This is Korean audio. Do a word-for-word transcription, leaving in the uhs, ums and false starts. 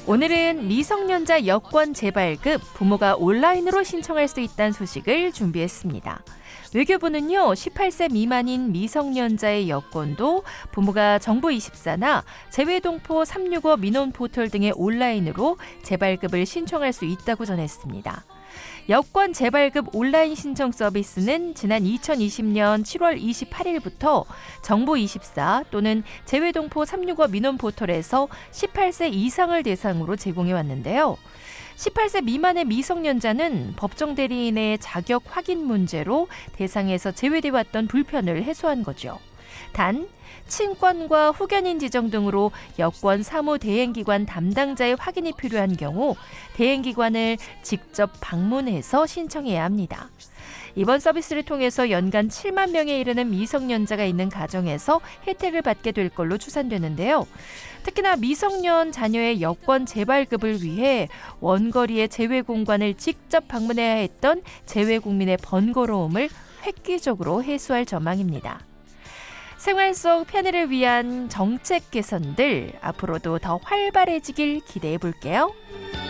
오늘은 미성년자 여권 재발급, 부모가 온라인으로 신청할 수 있다는 소식을 준비했습니다. 외교부는요, 십팔 세 미만인 미성년자의 여권도 부모가 정부이십사나 재외동포 삼육오 민원 포털 등의 온라인으로 재발급을 신청할 수 있다고 전했습니다. 여권 재발급 온라인 신청 서비스는 지난 이천이십년 칠월 이십팔일부터 정부이십사 또는 재외동포 삼육오 민원 포털에서 십팔 세 이상을 대상으로 제공해 왔는데요. 십팔 세 미만의 미성년자는 법정 대리인의 자격 확인 문제로 대상에서 제외돼 왔던 불편을 해소한 거죠. 단, 친권과 후견인 지정 등으로 여권 사무 대행기관 담당자의 확인이 필요한 경우 대행기관을 직접 방문해서 신청해야 합니다. 이번 서비스를 통해서 연간 칠만 명에 이르는 미성년자가 있는 가정에서 혜택을 받게 될 걸로 추산되는데요. 특히나 미성년 자녀의 여권 재발급을 위해 원거리의 재외공관을 직접 방문해야 했던 재외국민의 번거로움을 획기적으로 해소할 전망입니다. 생활 속 편의를 위한 정책 개선들 앞으로도 더 활발해지길 기대해 볼게요.